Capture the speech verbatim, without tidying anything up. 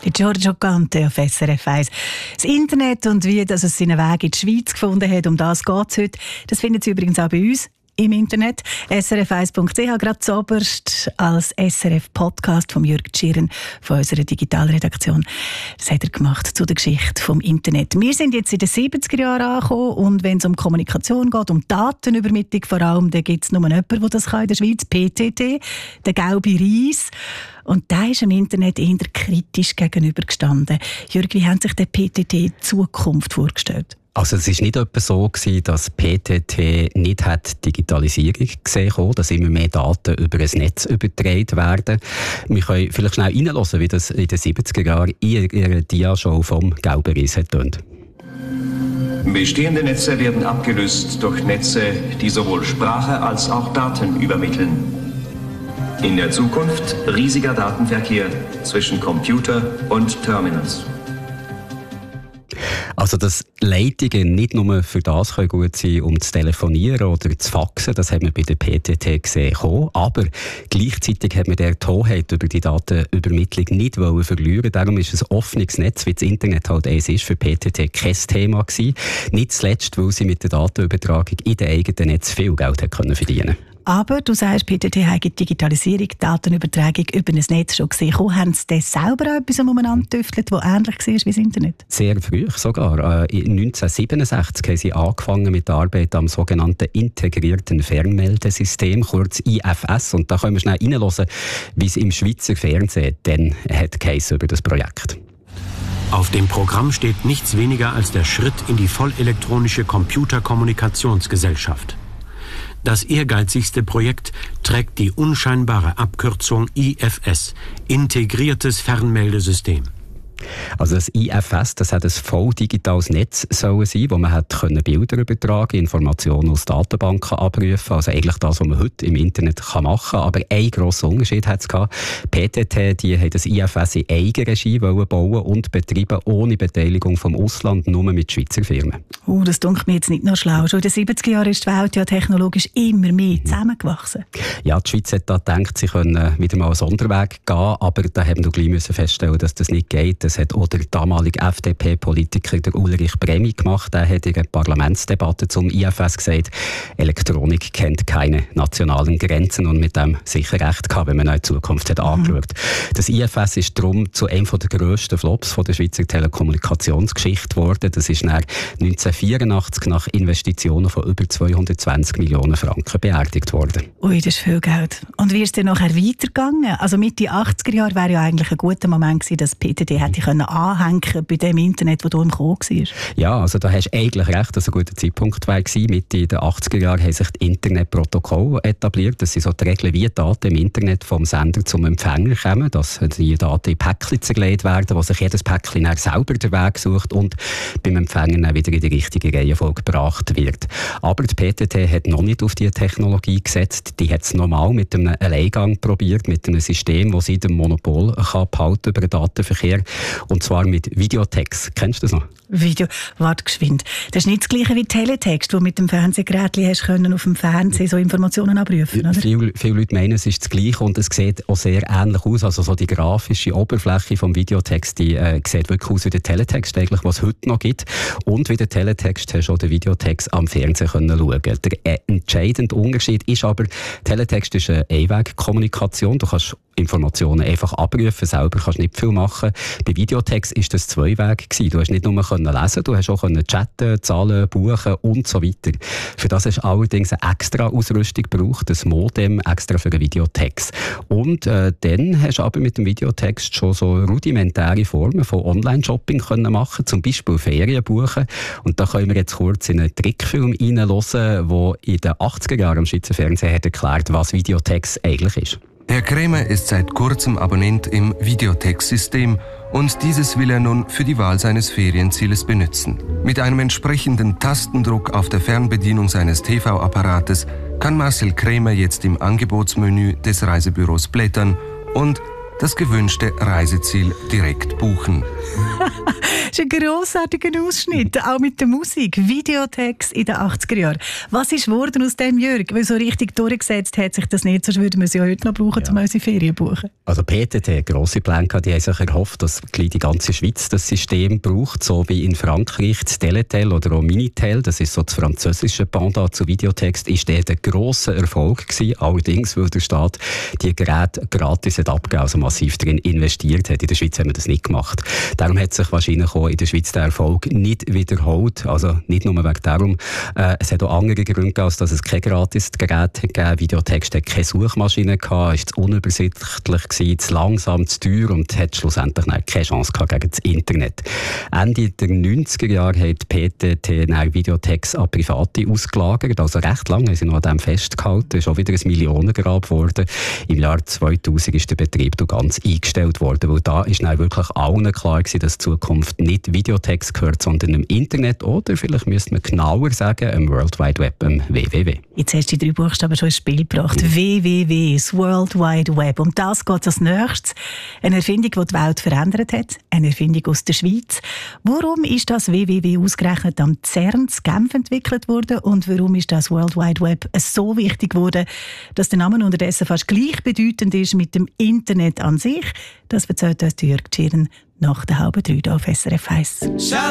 Giorgio Cante auf S R F eins. Das Internet und wie das es seinen Weg in die Schweiz gefunden hat, um das geht es heute. Das finden Sie übrigens auch bei uns im Internet. S R F eins Punkt c h, gerade zuoberst als S R F-Podcast von Jürg Tschirren von unserer Digitalredaktion. Das hat er gemacht zu der Geschichte vom Internet. Wir sind jetzt in den siebziger Jahren angekommen und wenn es um Kommunikation geht, um Datenübermittlung vor allem, dann gibt es nur jemanden, der das kann in der Schweiz, P T T, der gelbe Reis. Und der ist im Internet eher kritisch gegenübergestanden. Jürg, wie haben sich der P T T die Zukunft vorgestellt? Also es war nicht etwa so gewesen, dass P T T nicht hat Digitalisierung gesehen hat, dass immer mehr Daten über ein Netz übertragen werden. Wir können vielleicht schnell reinhören, wie das in den siebziger Jahren in ihrer Dia-Show vom Gelben Reis tönt. Bestehende Netze werden abgelöst durch Netze, die sowohl Sprache als auch Daten übermitteln. In der Zukunft riesiger Datenverkehr zwischen Computer und Terminals. Also, dass Leitungen nicht nur für das können gut sein, um zu telefonieren oder zu faxen, das haben wir bei der P T T gesehen. Aber gleichzeitig hat man der Hoheit über die Datenübermittlung nicht verlieren. Darum ist ein offenes Netz, wie das Internet halt eins ist, für P T T kein Thema gewesen. Nicht zuletzt, weil sie mit der Datenübertragung in den eigenen Netz viel Geld hat können verdienen. Aber du sagst, P T T hat die Digitalisierung, die Datenübertragung über ein Netz schon gesehen. Haben sie das selber auch etwas umeinander getüftelt, das ähnlich war wie das Internet? Sehr früh sogar. neunzehnhundertsiebenundsechzig haben sie angefangen mit der Arbeit am sogenannten integrierten Fernmeldesystem, kurz I F S. Und da können wir schnell reinhören, wie es im Schweizer Fernsehen dann hat geheißen über das Projekt. Auf dem Programm steht nichts weniger als der Schritt in die vollelektronische Computerkommunikationsgesellschaft. Das ehrgeizigste Projekt trägt die unscheinbare Abkürzung I F S, Integriertes Fernmeldesystem. Also das I F S, das hat ein voll digitales Netz sollen sein, wo man hat können Bilder übertragen, Informationen aus Datenbanken abrufen, also eigentlich das, was man heute im Internet kann machen kann. Aber ein grosser Unterschied hat es gehabt. P T T, die haben das I F S in Eigenregie bauen und betreiben, ohne Beteiligung vom Ausland, nur mit Schweizer Firmen. Oh, das dunkelt mir jetzt nicht noch schlau. Schon in den siebziger Jahren ist die Welt ja technologisch immer mehr zusammengewachsen. Ja, die Schweiz hat da gedacht, sie können wieder mal einen Sonderweg gehen, aber da haben wir gleich feststellen, dass das nicht geht. Das hat auch der damalige F D P-Politiker der Ulrich Bremi gemacht. Er hat in einer Parlamentsdebatte zum I F S gesagt, Elektronik kennt keine nationalen Grenzen und mit dem sicher recht gehabt, wenn man in Zukunft hat angeschaut. Mhm. Das I F S ist darum zu einem der grössten Flops von der Schweizer Telekommunikationsgeschichte geworden. Das ist neunzehnhundertvierundachtzig nach Investitionen von über zweihundertzwanzig Millionen Franken beerdigt worden. Ui, das ist viel Geld. Und wie ist es dann nachher weitergegangen? Also Mitte achtziger Jahre wäre ja eigentlich ein guter Moment gewesen, dass P T T hätte können anhängen bei dem Internet, das du im Kommen warst. Ja, also da hast du eigentlich recht, dass ein guter Zeitpunkt war. Mitte der achtziger Jahre haben sich die Internetprotokolle etabliert. Das sind so die Regeln, wie Daten im Internet vom Sender zum Empfänger kommen, dass die Daten in Päckchen zerlegt werden, wo sich jedes Päckchen dann selber den Weg sucht und beim Empfänger dann wieder in die richtige Reihenfolge gebracht wird. Aber die P T T hat noch nicht auf diese Technologie gesetzt. Die hat es normal mit einem Alleingang probiert, mit einem System, das sie dem Monopol kann behalten über den Datenverkehr. Und zwar mit Videotext. Kennst du das noch? Video, warte geschwind. Das ist nicht das Gleiche wie Teletext, wo mit dem Fernsehgerät hast können auf dem Fernsehen so Informationen abrufen, oder? Viele, viele Leute meinen, es ist das Gleiche und es sieht auch sehr ähnlich aus. Also so die grafische Oberfläche vom Videotext, die äh, sieht wirklich aus wie der Teletext, eigentlich, was es heute noch gibt. Und wie der Teletext hast du auch den Videotext am Fernsehen können schauen. Der äh, entscheidende Unterschied ist aber, Teletext ist eine Einwegkommunikation. Du kannst Informationen einfach abrufen, selber kannst nicht viel machen. Bei Videotext ist das Zweiweg gewesen. Du hast nicht nur können lesen, du hast auch können chatten, zahlen, buchen und so weiter. Für das hast du allerdings eine extra Ausrüstung gebraucht, das Modem extra für den Videotext. Und äh, dann hast du aber mit dem Videotext schon so rudimentäre Formen von Online-Shopping können machen, zum Beispiel Ferien buchen. Und da können wir jetzt kurz in einen Trickfilm reinhören, der in den achtziger Jahren am Schweizer Fernsehen hat erklärt, was Videotext eigentlich ist. Herr Krämer ist seit kurzem Abonnent im Videotext-System und dieses will er nun für die Wahl seines Ferienzieles benutzen. Mit einem entsprechenden Tastendruck auf der Fernbedienung seines T V-Apparates kann Marcel Krämer jetzt im Angebotsmenü des Reisebüros blättern und das gewünschte Reiseziel direkt buchen. Das ist ein grossartiger Ausschnitt, auch mit der Musik. Videotext in den achtziger Jahren. Was ist geworden aus dem, Jörg? Weil so richtig durchgesetzt hat sich das nicht, sonst würden wir es ja heute noch brauchen, ja. um unsere Ferien zu buchen. Also P T T, grosse Pläne, die haben sich erhofft, dass die ganze Schweiz das System braucht, so wie in Frankreich das Teletel oder auch Minitel, das ist so das französische Pendant zu Videotext, ist der ein grosser Erfolg gewesen. Allerdings, weil der Staat die Geräte gratis hat abgegeben, also massiv darin investiert hat. In der Schweiz haben wir das nicht gemacht. Darum hat sich wahrscheinlich auch in der Schweiz der Erfolg nicht wiederholt. Also nicht nur wegen darum. Äh, es hat auch andere Gründe gegeben, als dass es kein gratis Gerät gegeben. Videotext hat keine Suchmaschine gehabt, ist zu unübersichtlich gewesen, zu langsam, zu teuer und hat schlussendlich keine Chance gehabt gegen das Internet. Ende der neunziger Jahre hat P T T Videotext an Private ausgelagert. Also recht lange haben sie noch an dem festgehalten. Es ist auch wieder ein Millionengrab geworden. Im Jahr zweitausend ist der Betrieb ganz eingestellt worden, weil da ist dann wirklich allen klar gewesen, dass die Zukunft nicht Videotext gehört, sondern im Internet oder vielleicht müsste man genauer sagen, im World Wide Web, im W W W. Jetzt hast du die drei Buchstaben schon ins Spiel gebracht. Mhm. W W W, das World Wide Web. Um das geht es als nächstes. Eine Erfindung, die die Welt verändert hat. Eine Erfindung aus der Schweiz. Warum ist das W W W ausgerechnet am CERN in Genf entwickelt worden und warum ist das World Wide Web so wichtig geworden, dass der Name unterdessen fast gleichbedeutend ist mit dem Internet an sich? Das erzählt uns Jörg Tschirn nach der halben drei auf S R F eins.